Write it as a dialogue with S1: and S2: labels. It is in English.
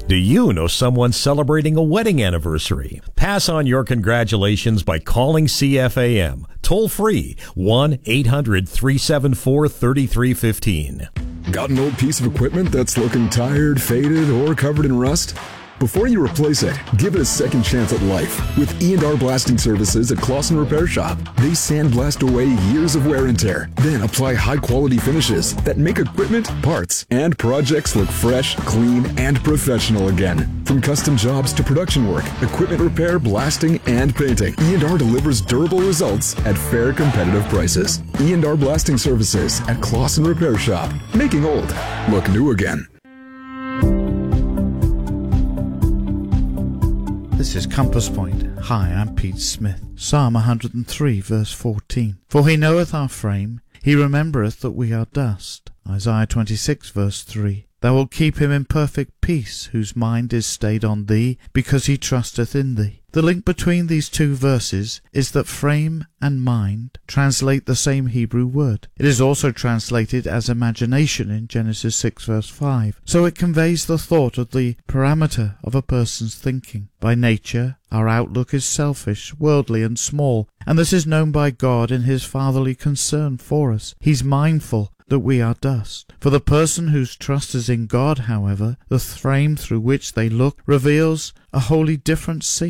S1: Do you know someone celebrating a wedding anniversary? Pass on your congratulations by calling CFAM. Toll free 1-800-374-3315.
S2: Got an old piece of equipment that's looking tired, faded, or covered in rust? Before you replace it, give it a second chance at life with E&R Blasting Services at Clausen Repair Shop. They sandblast away years of wear and tear, then apply high-quality finishes that make equipment, parts, and projects look fresh, clean, and professional again. From custom jobs to production work, equipment repair, blasting, and painting, E&R delivers durable results at fair, competitive prices. E&R Blasting Services at Clausen Repair Shop, making old look new again.
S3: This is Compass Point. Hi, I'm Pete Smith. Psalm 103, verse 14. For he knoweth our frame, he remembereth that we are dust. Isaiah 26, verse 3. Thou wilt keep him in perfect peace, whose mind is stayed on thee, because he trusteth in thee. The link between these two verses is that frame and mind translate the same Hebrew word. It is also translated as imagination in Genesis 6 verse 5, so it conveys the thought of the parameter of a person's thinking. By nature, our outlook is selfish, worldly, and small, and this is known by God in his fatherly concern for us. He's mindful that we are dust. For the person whose trust is in God, however, the frame through which they look reveals a wholly different scene.